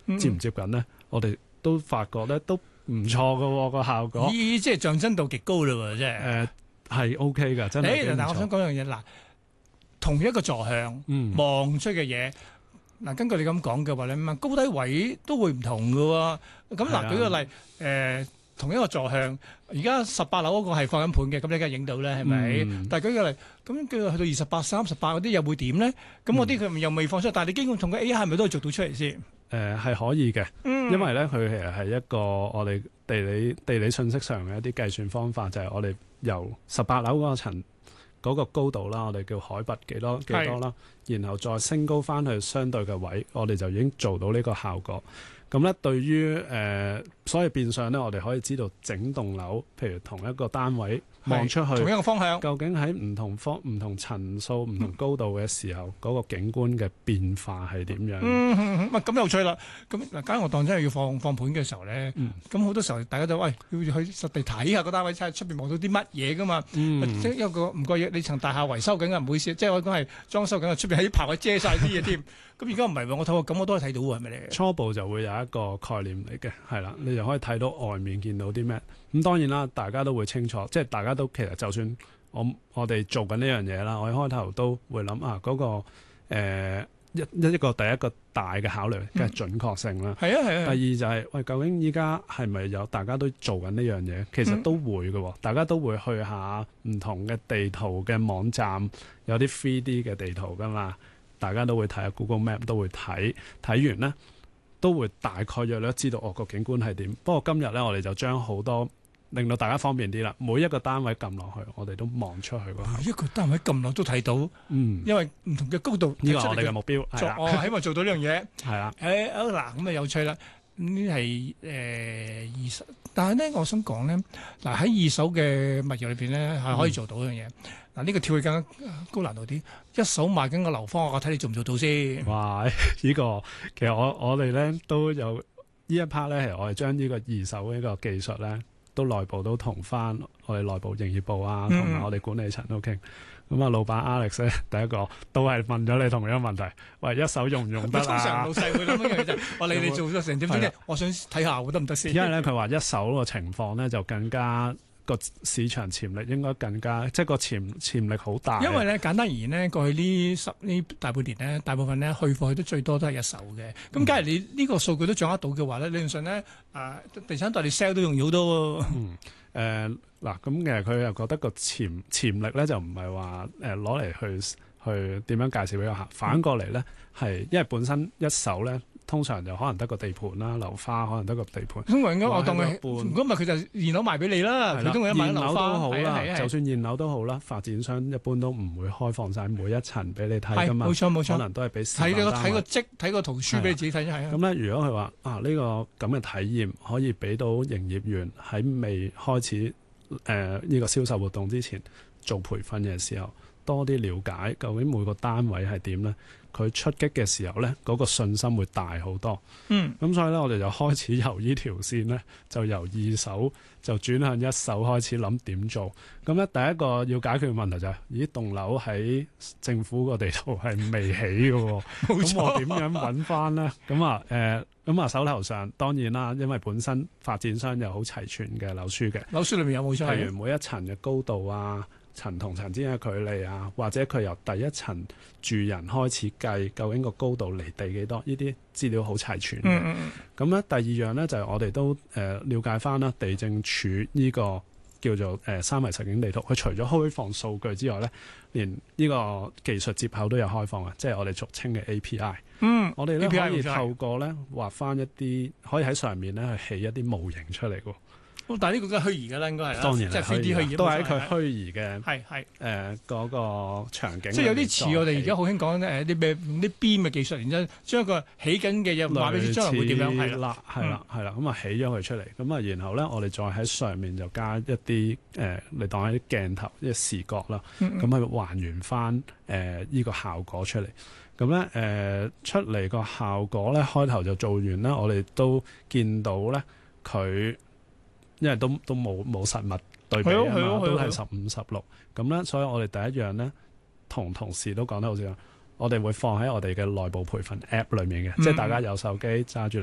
接唔接近咧？我哋都發覺咧都唔錯嘅個效果。 咦，即係象真度極高嘞喎，即係。 係 OK 㗎，真係幾唔錯。 但我想講樣嘢嗱，同一個座向望出嘅嘢。嗱，根據你咁講嘅話咧，咁高低位都會唔同嘅喎。咁嗱，舉個例，同一個座向，而家18樓嗰個係放緊盤嘅，咁你梗係影到咧，係咪？但係舉個例，咁佢去到28、38嗰啲又會點咧？咁嗰啲佢又未放出，但係你經過同個 AI 係咪都係做到出嚟先？係可以嘅，因為咧佢其實係一個我哋地理信息上嘅一啲計算方法，就係我哋由18樓嗰個層嗰個高度啦，我哋叫海拔幾多啦，然後再升高翻去相對嘅位，我哋就已經做到呢個效果。咁咧，對於所以變相咧，我哋可以知道整棟樓，譬如同一個單位望出去， 同一個方向， 究竟喺唔同層數、唔同高度嘅時候，嗰個景觀嘅變化係點樣？ 咁有趣啦。咁嗱，假如我當真係要放盤嘅時候咧，咁好多時候大家都要去實地睇下個單位，睇下出邊望到啲乜嘢噶嘛。即係一個唔覺意，你層大廈維修緊嘅，唔好意思，即係我講係裝修緊嘅，出邊喺啲棚位遮晒啲嘢添。咁而家唔係喎，我透過咁我都係睇到喎，係咪咧？初步就會有一個概念嚟嘅，係啦，你就可以睇到外面見到啲咩。咁當然啦，大家都會清楚，即係大家都其實就算我哋做緊呢樣嘢啦，我一開頭都會諗嗰個一個第一個大嘅考慮嘅準確性啦。係啊係啊。第二就係究竟依家係咪有大家都做緊呢樣嘢？其實都會嘅，大家都會去下唔同嘅地圖嘅網站，有啲 3D 嘅地圖噶嘛。大家都會睇下 Google Map， 都會睇完呢，都會大概約略知道個景觀係點。不過今日呢，我哋就將好多令到大家方便啲啦。每一個單位撳落去，我哋都望出去。 每一個單位撳落都睇到，因為唔同嘅高度。 呢個我哋嘅目標係啦。 希望做到呢樣嘢。係啦。嗱，咁啊有趣啦。呢係二手，但係咧，我想講咧，嗱喺二手嘅物業裏邊咧，係可以做到一樣嘢。嗱，呢個跳去更加高難度啲，一手賣緊個樓方，我睇你做唔做到先。哇！ 呢個其實我哋咧都有呢一 part 咧，係我哋將呢個二手呢個技術咧，都內部都同翻我哋內部營業部啊，同埋我哋管理層都傾。咁啊，老闆 Alex 咧，第一個都係問咗你同樣問題，喂，一手用唔用得啊？通常老細會諗一樣嘢就係，我理你做咗成點先，我想睇下得唔得先。因為咧，佢話一手個情況咧就更加個市場潛力應該更加，即係個潛力好大。因為咧，簡單而言咧，過去呢大半年咧，大部分咧去貨去得最多都係一手嘅。咁假如你呢個數據都掌握到嘅話咧，理論上咧，地產代理 sell 都容易好多喎。嗱，咁其實佢又覺得個潛力咧就唔係話攞嚟去點樣介紹俾個客，反過嚟咧係因為本身一手咧通常就可能得個地盤啦，樓花可能得個地盤。咁應該我當佢，如果唔係佢就現樓賣俾你啦。佢都會買樓花都好啦，就算現樓都好啦，發展商一般都唔會開放晒每一層俾你睇噶嘛。冇錯，可能都係俾睇個積睇個圖書俾你自己睇。咁咧，如果佢話呢個咁嘅體驗可以俾到營業員喺未開始呢個銷售活動之前做培訓嘅時候，多啲了解究竟每個單位係點呢？佢出擊嘅時候呢，嗰個信心會大好多。咁所以呢，我哋就開始由呢條線呢，就由二手就轉向一手開始諗點做。咁咧，第一個要解決嘅問題就係，咦，棟樓喺政府個地圖係未起嘅喎，咁我點樣揾翻呢？咁啊，手頭上當然啦，因為本身發展商有好齊全嘅樓書嘅，樓書裏面有冇錯？譬如每一層嘅高度啊，層同層之間嘅距離啊，或者佢由第一層住人開始計，究竟個高度離地幾多？呢啲資料好齊全嘅。咁咧，第二樣咧就係我哋都了解翻啦，地政署呢個叫做三維實景地圖，佢除咗開放數據之外咧，連呢個技術接口都有開放嘅，即係我哋俗稱嘅 API。我哋咧可以透過咧畫翻一啲，可以喺上面咧去起一啲模型出嚟喎。但係呢個都係虛擬㗎啦，應該係啦，當然即係 3D 虛擬，都係佢虛擬嘅嗰個場景。即係有啲似我哋而家好興講啲咩啲 BIM 嘅技術，然之後將個起緊嘅嘢話俾你將來會點樣係啦，咁啊起咗佢出嚟，咁啊然後咧我哋再喺上面就加一啲你當係啲鏡頭一視覺啦，咁去還原翻呢個效果出嚟。咁咧出嚟個效果咧開頭就做完啦，我哋都見到咧佢。因為都冇實物對比啊嘛，都係15:16咁咧，所以我哋第一樣咧，同事都講得好似，我哋會放喺我哋嘅內部培訓 App 裏面嘅，即係大家有手機揸住嚟